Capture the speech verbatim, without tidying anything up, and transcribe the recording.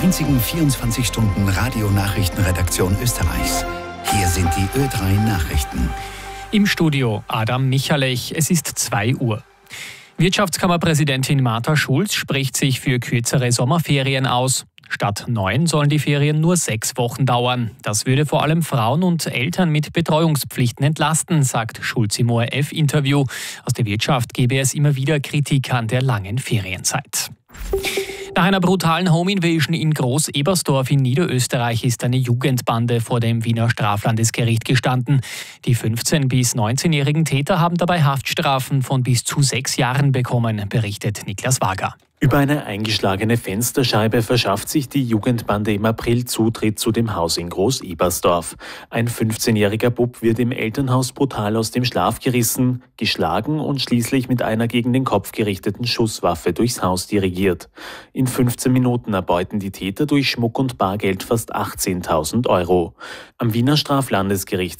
einzigen vierundzwanzig Stunden Radionachrichtenredaktion Österreichs. Hier sind die Ö drei Nachrichten. Im Studio Adam Michalech, es ist zwei Uhr. Wirtschaftskammerpräsidentin Martha Schulz spricht sich für kürzere Sommerferien aus. Statt neun sollen die Ferien nur sechs Wochen dauern. Das würde vor allem Frauen und Eltern mit Betreuungspflichten entlasten, sagt Schulz im O R F-Interview. Aus der Wirtschaft gebe es immer wieder Kritik an der langen Ferienzeit. Nach einer brutalen Home-Invasion in Groß-Ebersdorf in Niederösterreich ist eine Jugendbande vor dem Wiener Straflandesgericht gestanden. Die fünfzehn- bis neunzehnjährigen Täter haben dabei Haftstrafen von bis zu sechs Jahren bekommen, berichtet Niklas Wager. Über eine eingeschlagene Fensterscheibe verschafft sich die Jugendbande im April Zutritt zu dem Haus in Groß-Ebersdorf. Ein fünfzehnjähriger Bub wird im Elternhaus brutal aus dem Schlaf gerissen, geschlagen und schließlich mit einer gegen den Kopf gerichteten Schusswaffe durchs Haus dirigiert. In fünfzehn Minuten erbeuten die Täter durch Schmuck und Bargeld fast achtzehntausend Euro. Am Wiener Straflandesgericht